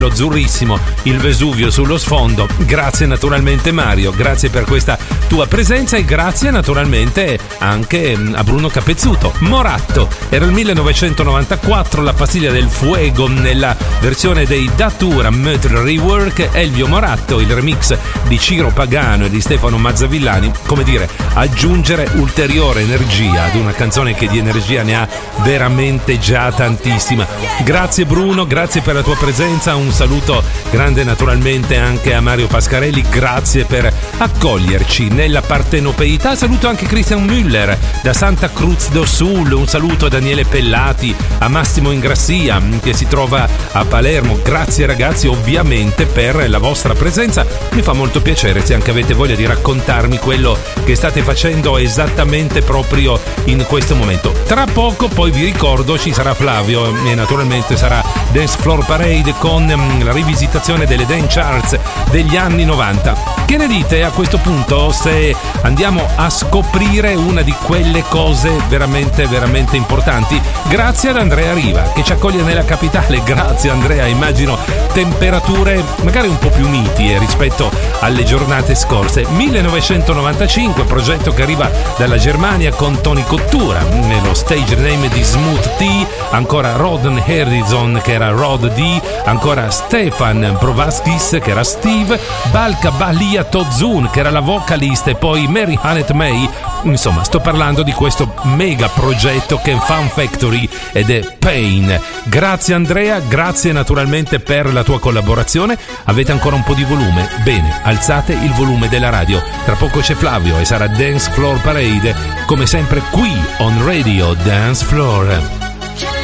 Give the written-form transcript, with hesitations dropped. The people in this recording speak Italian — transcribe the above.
azzurrissimo, il Vesuvio sullo sfondo. Grazie naturalmente Mario, grazie per questa tua presenza e grazie naturalmente anche a Bruno Capezzuto. Moratto, era il 1994, La pastiglia del fuego nella versione dei Datura Metal Rework. Elvio Moratto, il remix di Ciro Pagano e di Stefano Mazzavillani, come dire, aggiungere ulteriore energia ad una canzone che di energia ne ha veramente già tantissima. Grazie Bruno, grazie per la tua presenza, un saluto grande naturalmente anche a Mario Pascarelli, grazie per accoglierci nella partenopeità. Saluto anche Christian Müller da Santa Cruz do Sul, un saluto a Daniele Pellati, a Massimo Ingrassia che si trova a Palermo. Grazie ragazzi ovviamente per la vostra presenza, mi fa molto piacere se anche avete voglia di raccontarmi quello che state facendo esattamente proprio in questo momento. Tra poco poi vi ricordo ci sarà Flavio e naturalmente sarà Dance Floor Parade con la rivisitazione delle dance charts degli anni 90. Che ne dite a questo punto se andiamo a scoprire una di quelle cose veramente veramente importanti? Grazie ad Andrea Riva che ci accoglie nella capitale. Grazie Andrea, immagino temperature magari un po' più miti rispetto alle giornate scorse. 1995, progetto che arriva dalla Germania con Tony Cottura nello stage name di Smooth T, ancora Rodden Harrison che era Rod D, ancora Stefan Provaskis che era Steve, Balka Balia Tozun che era la vocalist e poi Mary Hannett May. Insomma, sto parlando di questo mega progetto che è Fun Factory ed è Pain. Grazie Andrea, grazie naturalmente per la tua collaborazione. Avete ancora un po' di volume? Bene, alzate il volume della radio. Tra poco c'è Flavio e sarà Dance Floor Parade, come sempre qui on Radio Dance Floor.